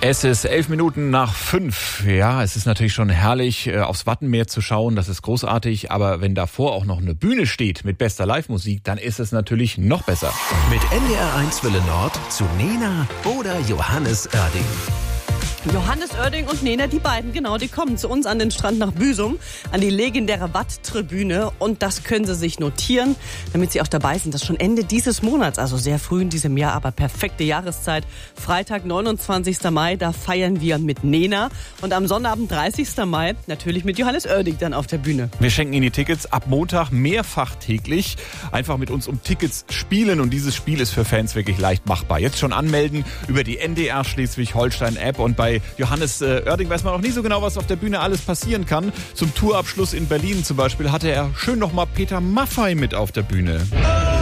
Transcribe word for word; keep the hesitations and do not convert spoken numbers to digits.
Es ist elf Minuten nach fünf. Ja, es ist natürlich schon herrlich, aufs Wattenmeer zu schauen. Das ist großartig. Aber wenn davor auch noch eine Bühne steht mit bester Live-Musik, dann ist es natürlich noch besser. Mit N D R eins Welle Nord zu Nena oder Johannes Oerding. Johannes Oerding und Nena, die beiden, genau, die kommen zu uns an den Strand nach Büsum, an die legendäre Watt-Tribüne. Und das können Sie sich notieren, damit Sie auch dabei sind. Das ist schon Ende dieses Monats, also sehr früh in diesem Jahr, aber perfekte Jahreszeit. Freitag, neunundzwanzigsten Mai, da feiern wir mit Nena. Und am Sonnabend, dreißigsten Mai, natürlich mit Johannes Oerding dann auf der Bühne. Wir schenken Ihnen die Tickets ab Montag mehrfach täglich. Einfach mit uns um Tickets spielen. Und dieses Spiel ist für Fans wirklich leicht machbar. Jetzt schon anmelden über die N D R Schleswig-Holstein-App. Und bei Johannes Oerding weiß man auch nicht so genau, was auf der Bühne alles passieren kann. Zum Tourabschluss in Berlin zum Beispiel hatte er schön nochmal Peter Maffay mit auf der Bühne.